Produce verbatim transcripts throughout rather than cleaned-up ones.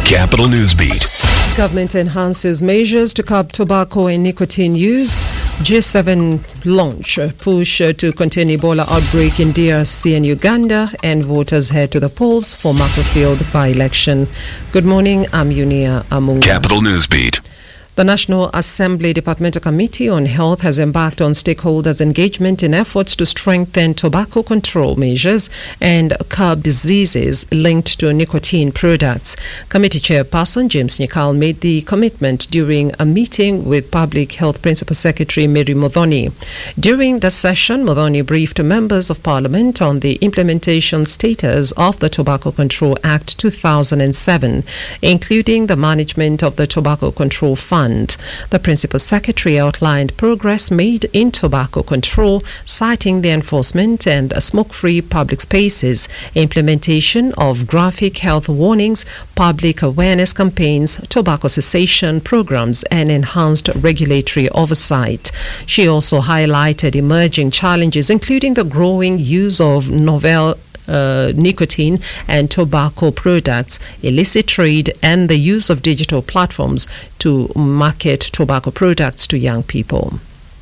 Capital Newsbeat. Government enhances measures to curb tobacco and nicotine use. G seven launch push to contain Ebola outbreak in D R C and Uganda, and voters head to the polls for Macclesfield by-election. Good morning, I'm Unia Amunga. Capital Newsbeat. The National Assembly Departmental Committee on Health has embarked on stakeholders' engagement in efforts to strengthen tobacco control measures and curb diseases linked to nicotine products. Committee Chairperson James Nyikal made the commitment during a meeting with Public Health Principal Secretary Mary Muthoni. During the session, Muthoni briefed members of Parliament on the implementation status of the Tobacco Control Act two thousand seven, including the management of the Tobacco Control Fund. The Principal Secretary outlined progress made in tobacco control, citing the enforcement and smoke-free public spaces, implementation of graphic health warnings, public awareness campaigns, tobacco cessation programs, and enhanced regulatory oversight. She also highlighted emerging challenges, including the growing use of novel Uh, nicotine and tobacco products, illicit trade, and the use of digital platforms to market tobacco products to young people.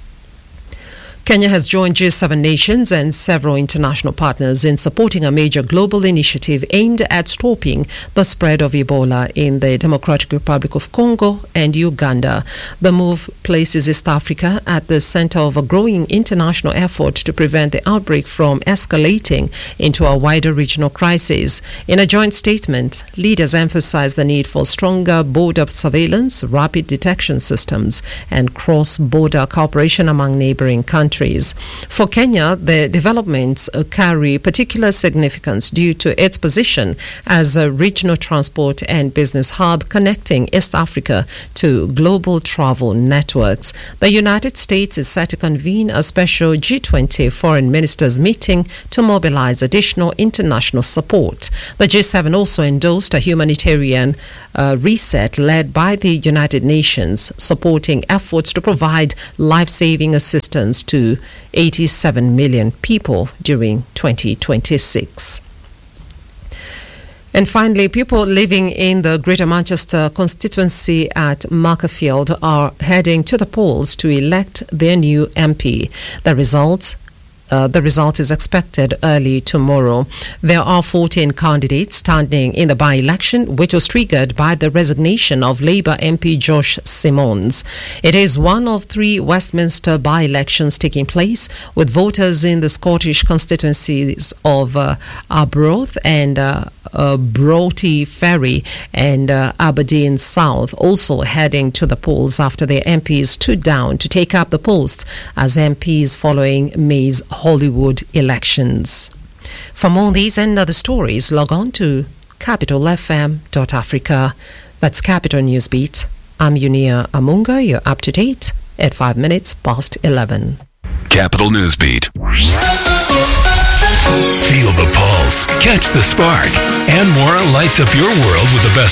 Kenya has joined G seven nations and several international partners in supporting a major global initiative aimed at stopping the spread of Ebola in the Democratic Republic of Congo and Uganda. The move places East Africa at the center of a growing international effort to prevent the outbreak from escalating into a wider regional crisis. In a joint statement, leaders emphasized the need for stronger border surveillance, rapid detection systems, and cross-border cooperation among neighboring countries. For Kenya, the developments carry particular significance due to its position as a regional transport and business hub connecting East Africa to global travel networks. The United States is set to convene a special G twenty foreign ministers meeting to mobilize additional international support. The G seven also endorsed a humanitarian uh, reset led by the United Nations, supporting efforts to provide life-saving assistance to eighty-seven million people during twenty twenty-six. And finally, people living in the Greater Manchester constituency at Macclesfield are heading to the polls to elect their new M P. The results Uh, the result is expected early tomorrow. There are fourteen candidates standing in the by-election, which was triggered by the resignation of Labour M P Josh Simons. It is one of three Westminster by-elections taking place, with voters in the Scottish constituencies of uh, Arbroath and uh, uh, Broughty Ferry and uh, Aberdeen South also heading to the polls after their M Ps stood down to take up the posts as M Ps following May's Hollywood elections. For more on these and other stories, log on to capital f m dot africa. That's Capital Newsbeat. I'm Unia Amunga. You're up to date at five minutes past eleven. Capital Newsbeat. Feel the pulse, catch the spark, and more lights up your world with the best